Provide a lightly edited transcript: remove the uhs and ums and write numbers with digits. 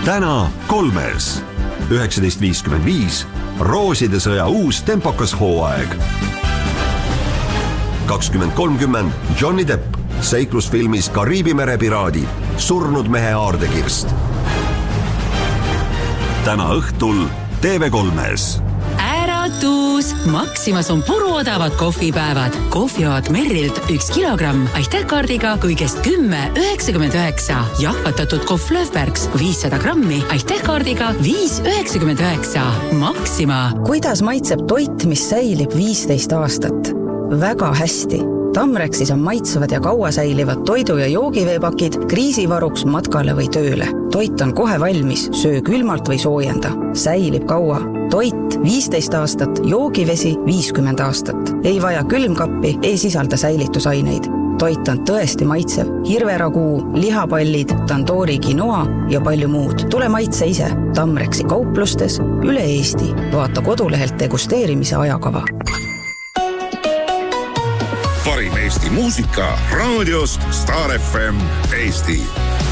täna kolmes. 19.55 Rooside sõja uus tempokas hooaeg. 20.30 Johnny Depp seiklusfilmis Kariibi mere piraadid, surnud mehe aardekirst. Täna õhtul TV3-s. Äratus! Maximas on puruodavad kohvipäevad. Kohvioad Merrilt 1 kilogramm, aitähkaardiga kõigest 10,99. Jahvatatud kohv Löfbergs 500 grammi, aitähkaardiga 5,99. Maxima. Kuidas maitseb toit, mis säilib 15 aastat? Väga hästi. Tamrexis on maitsevad ja kaua säilivad toidu- ja joogiveepakid kriisivaruks matkale või tööle. Toit on kohe valmis, söö külmalt või soojenda. Säilib kaua. Toit 15 aastat, joogivesi 50 aastat. Ei vaja külmkappi, ei sisalda säilitusaineid. Toit on tõesti maitsev. Hirveraguu, lihapallid, tandoori quinoa ja palju muud. Tule maitse ise. Tamrexi kauplustes üle Eesti. Vaata kodulehelt degusteerimise ajakava. Parim Eesti muusika raadiost Star FM Eesti.